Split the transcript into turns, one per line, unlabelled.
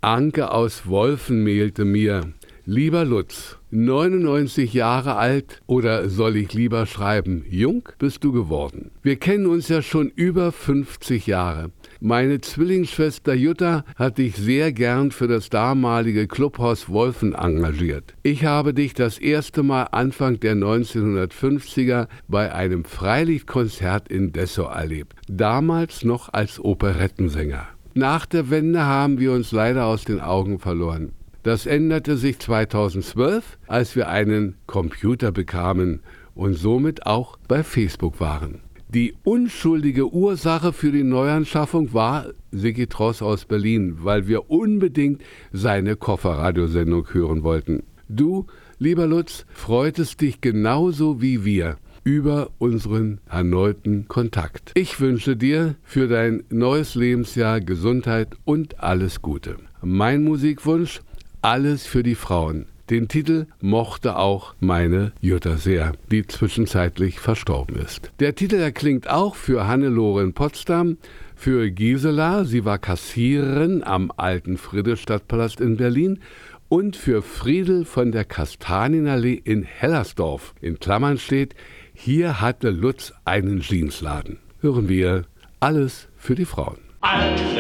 Anke aus Wolfen mailte mir: Lieber Lutz, 99 Jahre alt, oder soll ich lieber schreiben, jung bist du geworden. Wir kennen uns ja schon über 50 Jahre. Meine Zwillingsschwester Jutta hat dich sehr gern für das damalige Clubhaus Wolfen engagiert. Ich habe dich das erste Mal Anfang der 1950er bei einem Freilichtkonzert in Dessau erlebt. Damals noch als Operettensänger. Nach der Wende haben wir uns leider aus den Augen verloren. Das änderte sich 2012, als wir einen Computer bekamen und somit auch bei Facebook waren. Die unschuldige Ursache für die Neuanschaffung war Sigi Tross aus Berlin, weil wir unbedingt seine Kofferradiosendung hören wollten. Du, lieber Lutz, freutest dich genauso wie wir über unseren erneuten Kontakt. Ich wünsche dir für dein neues Lebensjahr Gesundheit und alles Gute. Mein Musikwunsch: Alles für die Frauen. Den Titel mochte auch meine Jutta sehr, die zwischenzeitlich verstorben ist. Der Titel erklingt auch für Hannelore in Potsdam, für Gisela, sie war Kassiererin am alten Friedrichstadtpalast in Berlin, und für Friedel von der Kastanienallee in Hellersdorf. In Klammern steht: Hier hatte Lutz einen Jeansladen. Hören wir Alles für die Frauen.
Alles